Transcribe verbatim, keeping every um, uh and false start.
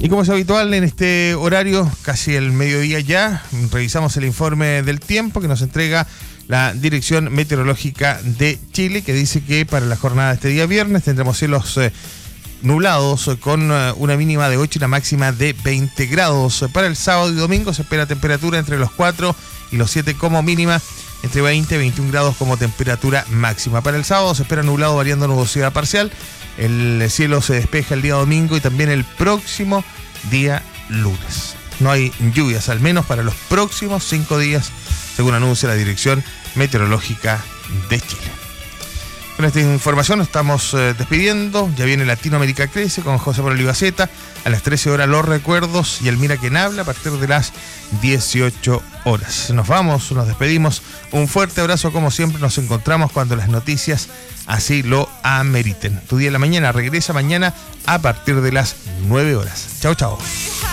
Y como es habitual en este horario, casi el mediodía ya, revisamos el informe del tiempo que nos entrega la Dirección Meteorológica de Chile, que dice que para la jornada de este día viernes tendremos cielos eh, nublados con eh, una mínima de ocho y una máxima de veinte grados. Para el sábado y domingo se espera temperatura entre los cuatro y los siete como mínima, entre veinte y veintiún grados como temperatura máxima. Para el sábado se espera nublado variando nubosidad parcial. El cielo se despeja el día domingo y también el próximo día lunes. No hay lluvias, al menos para los próximos cinco días, según anuncia la Dirección Meteorológica de Chile. Con esta información nos estamos eh, despidiendo. Ya viene Latinoamérica Crece con José Manuel Ibaceta. A las trece horas los recuerdos y el Mira Quién Habla a partir de las dieciocho horas. Nos vamos, nos despedimos. Un fuerte abrazo como siempre. Nos encontramos cuando las noticias así lo ameriten. Tu día en la mañana regresa mañana a partir de las nueve horas. Chao, chao.